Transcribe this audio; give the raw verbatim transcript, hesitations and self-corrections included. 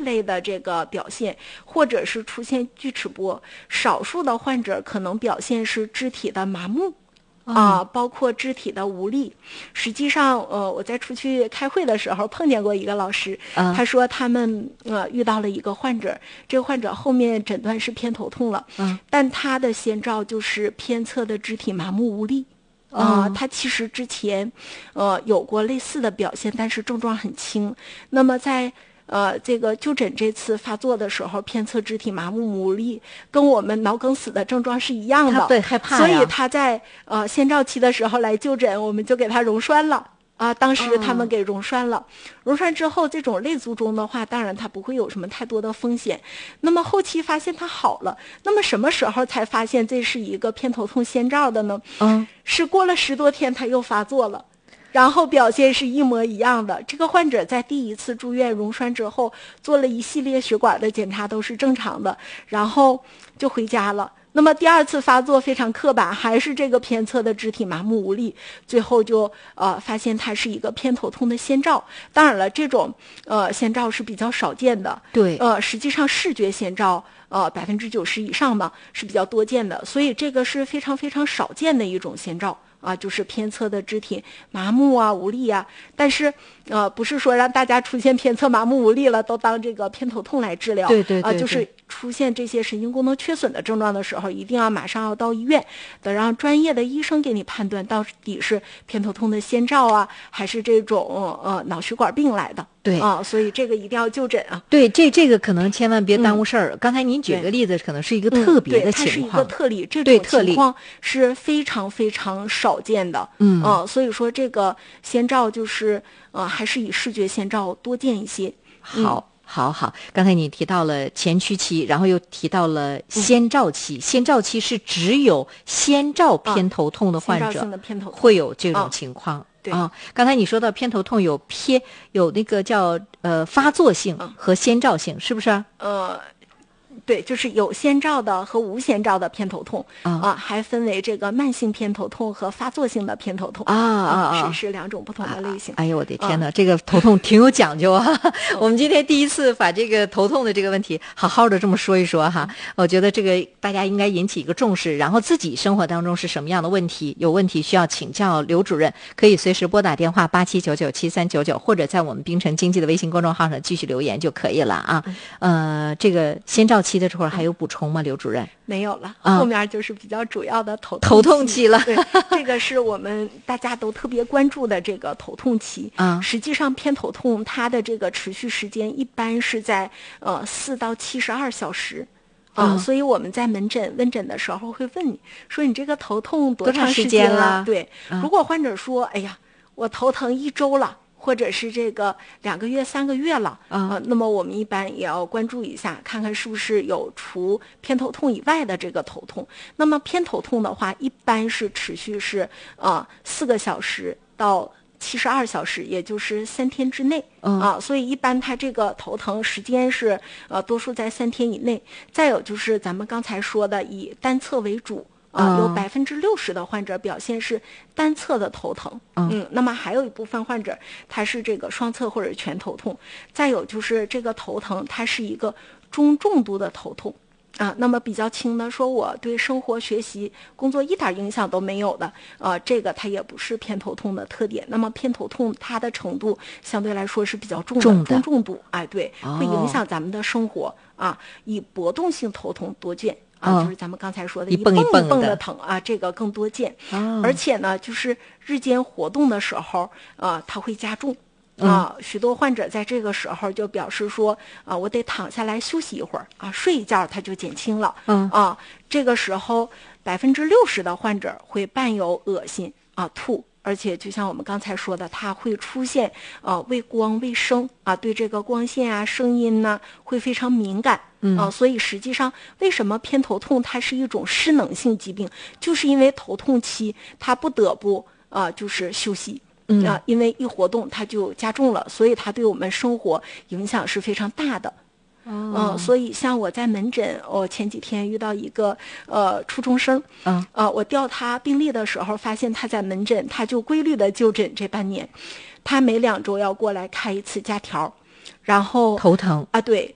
类的这个表现，或者是出现锯齿波，少数的患者可能表现是肢体的麻木。啊、呃，包括肢体的无力。实际上，呃，我在出去开会的时候碰见过一个老师， 啊、 他说他们呃遇到了一个患者，这个患者后面诊断是偏头痛了， 嗯， 但他的先兆就是偏侧的肢体麻木无力。啊、呃，他其实之前，呃，有过类似的表现，但是症状很轻。那么在呃，这个就诊这次发作的时候，偏侧肢体麻木无力，跟我们脑梗死的症状是一样的。 他对，害怕呀。 所以他在呃先兆期的时候来就诊，我们就给他溶栓了。啊，当时他们给溶栓了，溶栓之后，这种类卒中的话，当然它不会有什么太多的风险。那么后期发现它好了，那么什么时候才发现这是一个偏头痛先兆的呢？ 嗯， 是过了十多天他又发作了。然后表现是一模一样的。这个患者在第一次住院溶栓之后，做了一系列血管的检查都是正常的，然后就回家了。那么第二次发作非常刻板，还是这个偏侧的肢体麻木无力，最后就呃发现它是一个偏头痛的先兆。当然了，这种呃先兆是比较少见的， 对， 呃，实际上视觉先兆呃百分之九十以上嘛是比较多见的，所以这个是非常非常少见的一种先兆。啊，就是偏侧的肢体麻木啊、无力啊，但是呃，不是说让大家出现偏侧麻木无力了都当这个偏头痛来治疗， 对对对， 啊、呃，就是出现这些神经功能缺损的症状的时候，一定要马上要到医院，得让专业的医生给你判断到底是偏头痛的先兆啊，还是这种呃脑血管病来的。 对啊，所以这个一定要就诊啊。 对，这这个可能千万别耽误事儿。嗯、刚才您举个例子，可能是一个特别的情况， 嗯、它是一个特例，这种情况是非常非常少见的。 嗯， 呃、所以说这个先兆就是呃，还是以视觉先兆多见一些。 好。嗯好好，刚才你提到了前驱期，然后又提到了先兆期。嗯、先兆期是只有先兆偏头痛的患者会有这种情况。 啊对啊，刚才你说到偏头痛有偏有那个叫呃发作性和先兆性，嗯、是不是？ 呃。对，就是有先兆的和无先兆的偏头痛啊、 哦呃，还分为这个慢性偏头痛和发作性的偏头痛啊啊啊， 是是两种不同的类型。 哎呦我的天哪，啊、这个头痛挺有讲究啊！我们今天第一次把这个头痛的这个问题好好的这么说一说哈，我觉得这个大家应该引起一个重视，然后自己生活当中是什么样的问题，有问题需要请教刘主任，可以随时拨打电话八七九九七三九九，或者在我们冰城经济的微信公众号上继续留言就可以了啊。呃，这个先兆期的时候还有补充吗，刘主任？ 没有了，后面就是比较主要的头头痛期了。 对，这个是我们大家都特别关注的这个头痛期啊。 实际上，偏头痛它的这个持续时间一般是在呃四到七十二小时。啊、呃，所以我们在门诊问诊的时候会问你说你这个头痛多长时间了？对， 嗯、 如果患者说，哎呀，我头疼一周了。或者是这个两个月、三个月了啊、呃，那么我们一般也要关注一下，看看是不是有除偏头痛以外的这个头痛。那么偏头痛的话，一般是持续是呃四个小时到七十二小时，也就是三天之内啊、 嗯呃，所以一般它这个头疼时间是呃多数在三天以内。再有就是咱们刚才说的以单侧为主。啊、呃，有百分之六十的患者表现是单侧的头疼， 嗯， 嗯，那么还有一部分患者他是这个双侧或者全头痛，再有就是这个头疼它是一个中重度的头痛，啊，那么比较轻的，说我对生活、学习、工作一点影响都没有的，呃，这个它也不是偏头痛的特点。那么偏头痛它的程度相对来说是比较重的， 重的中重度，哎，对， 哦、 会影响咱们的生活啊，以搏动性头痛多见。啊，就是咱们刚才说的一蹦一蹦蹦的疼啊，这个更多见。 哦、 而且呢，就是日间活动的时候，呃，它会加重。啊、呃，许多患者在这个时候就表示说，啊、呃，我得躺下来休息一会儿啊，睡一觉它就减轻了。 嗯啊，这个时候百分之六十的患者会伴有恶心啊、吐。而且就像我们刚才说的，它会出现呃畏光畏声啊，对这个光线啊、声音呢会非常敏感。 嗯啊，所以实际上为什么偏头痛它是一种失能性疾病，就是因为头痛期它不得不呃就是休息。 嗯啊，因为一活动它就加重了，所以它对我们生活影响是非常大的。 嗯、 呃，所以像我在门诊，我、哦、前几天遇到一个呃初中生， 嗯， 呃，我调他病历的时候，发现他在门诊，他就规律的就诊这半年，他每两周要过来开一次假条，然后头疼啊，对，